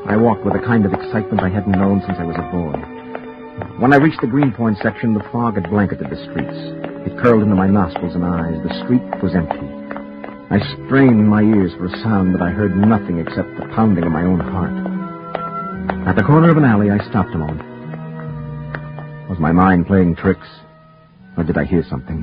I walked with a kind of excitement I hadn't known since I was a boy. When I reached the Greenpoint section, the fog had blanketed the streets. It curled into my nostrils and eyes. The street was empty. I strained my ears for a sound, but I heard nothing except the pounding of my own heart. At the corner of an alley, I stopped a moment. Was my mind playing tricks? Or did I hear something?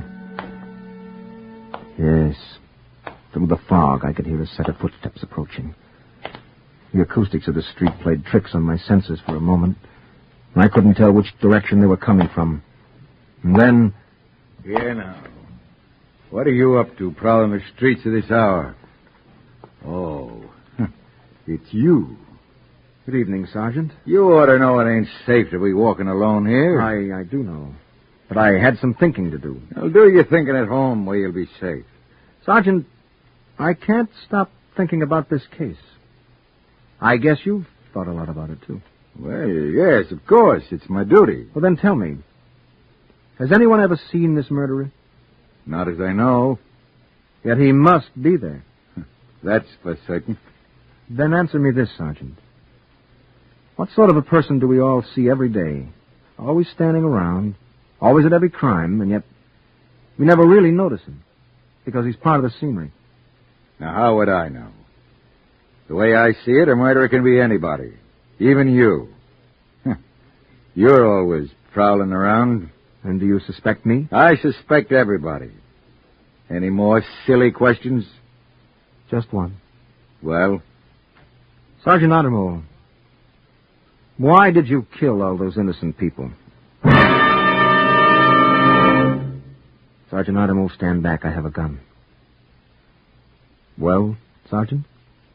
Yes. Through the fog, I could hear a set of footsteps approaching. The acoustics of the street played tricks on my senses for a moment. I couldn't tell which direction they were coming from. And then... Here now. What are you up to, prowling the streets at this hour? Oh, it's you. Good evening, Sergeant. You ought to know it ain't safe to be walking alone here. I do know. But I had some thinking to do. Well, do your thinking at home where you'll be safe. Sergeant, I can't stop thinking about this case. I guess you've thought a lot about it, too. Well, yes, of course. It's my duty. Well, then tell me. Has anyone ever seen this murderer? Not as I know. Yet he must be there. That's for certain. Then answer me this, Sergeant. What sort of a person do we all see every day? Always standing around, always at every crime, and yet we never really notice him because he's part of the scenery. Now, how would I know? The way I see it, a murderer can be anybody. Even you. You're always prowling around. And do you suspect me? I suspect everybody. Any more silly questions? Just one. Well? Sergeant Ottermole, why did you kill all those innocent people? Sergeant Ottermole, stand back. I have a gun. Well, Sergeant?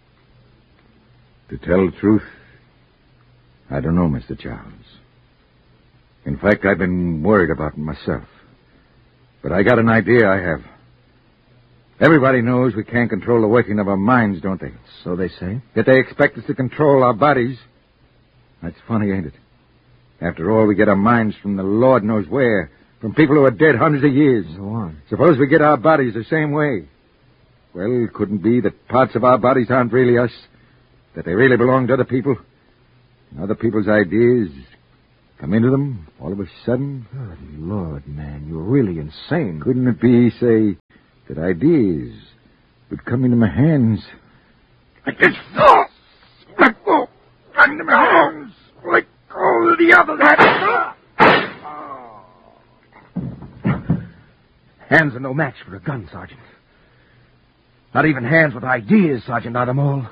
To tell the truth, I don't know, Mr. Charles. In fact, I've been worried about it myself. But I got an idea I have. Everybody knows we can't control the working of our minds, don't they? So they say. Yet they expect us to control our bodies. That's funny, ain't it? After all, we get our minds from the Lord knows where, from people who are dead hundreds of years. Go on. Suppose we get our bodies the same way. Well, it couldn't be that parts of our bodies aren't really us, that they really belong to other people. And other people's ideas come into them all of a sudden. Good Lord, man, you're really insane. Couldn't it be, say, that ideas would come into my hands like this? Like go into my hands like all of the others had. Hands are no match for a gun, Sergeant. Not even hands with ideas, Sergeant Ottermole.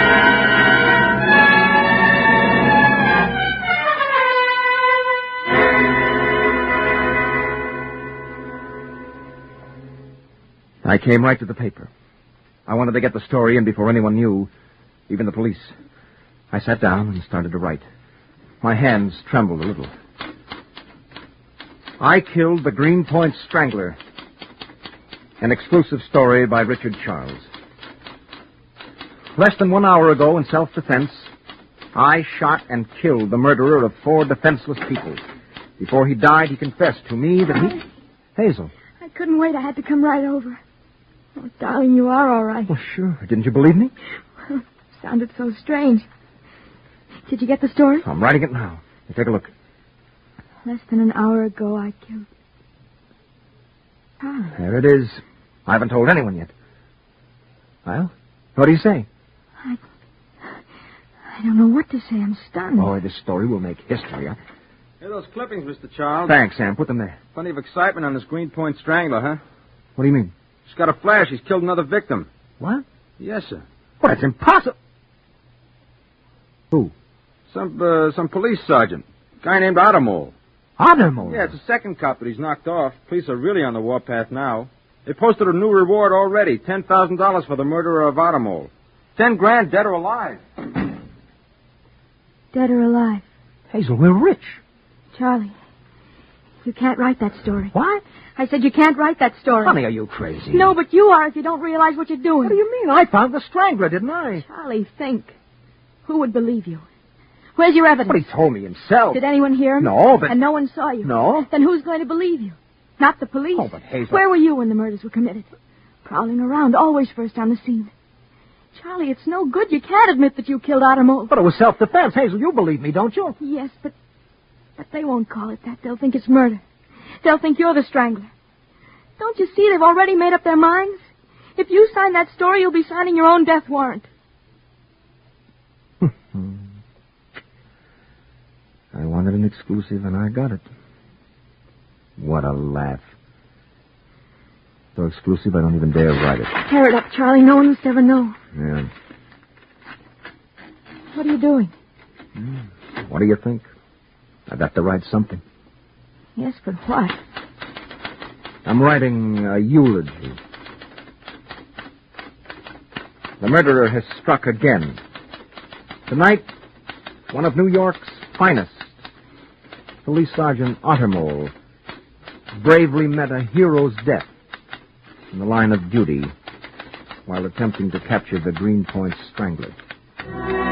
I came right to the paper. I wanted to get the story in before anyone knew, even the police. I sat down and started to write. My hands trembled a little. I killed the Greenpoint Strangler. An exclusive story by Richard Charles. Less than 1 hour ago, in self-defense, I shot and killed the murderer of 4 defenseless people. Before he died, he confessed to me that he... Hazel. I couldn't wait. I had to come right over. Oh, darling, you are all right. Well, sure. Didn't you believe me? Well, sounded so strange. Did you get the story? I'm writing it now. Now, take a look. Less than an hour ago, I killed... Charlie. There it is. I haven't told anyone yet. Well, what do you say? I don't know what to say. I'm stunned. Boy, this story will make history. Here, those clippings, Mr. Charles. Thanks, Sam. Put them there. Plenty of excitement on this Greenpoint Strangler, huh? What do you mean? Just got a flash. He's killed another victim. What? Yes, sir. Well, that's impossible. Who? Some police sergeant. Guy named Ottermole. Ottermole? Yeah, it's the second cop that he's knocked off. Police are really on the warpath now. They posted a new reward already. $10,000 for the murderer of Ottermole. $10,000 dead or alive. Dead or alive. Hazel, we're rich. Charlie, you can't write that story. What? I said you can't write that story. Honey, are you crazy? No, but you are if you don't realize what you're doing. What do you mean? I found the strangler, didn't I? Charlie, think. Who would believe you? Where's your evidence? But he told me himself. Did anyone hear him? No, but... And no one saw you? No. Then who's going to believe you? Not the police. Oh, but Hazel... Where were you when the murders were committed? Prowling around, always first on the scene. Charlie, it's no good. You can't admit that you killed Ottermole. But it was self-defense. Hazel, you believe me, don't you? Yes, but they won't call it that. They'll think it's murder. They'll think you're the strangler. Don't you see they've already made up their minds? If you sign that story, you'll be signing your own death warrant. I wanted an exclusive, and I got it. What a laugh. So exclusive, I don't even dare write it. Tear it up, Charlie. No one must ever know. Yeah. What are you doing? What do you think? I've got to write something. Yes, but what? I'm writing a eulogy. The murderer has struck again. Tonight, one of New York's finest, Police Sergeant Ottermole, bravely met a hero's death in the line of duty while attempting to capture the Greenpoint Strangler.